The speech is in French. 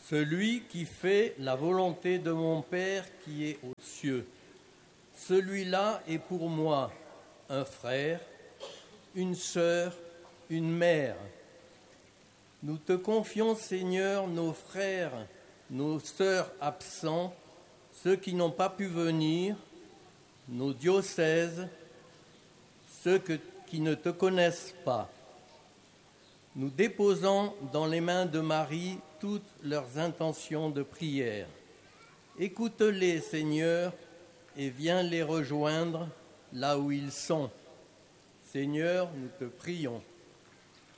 Celui qui fait la volonté de mon Père qui est aux cieux. Celui-là est pour moi un frère, une sœur, une mère. Nous te confions, Seigneur, nos frères, nos sœurs absents, ceux qui n'ont pas pu venir, nos diocèses, ceux qui ne te connaissent pas. Nous déposons dans les mains de Marie toutes leurs intentions de prière. Écoute-les, Seigneur, et viens les rejoindre là où ils sont. Seigneur, nous te prions.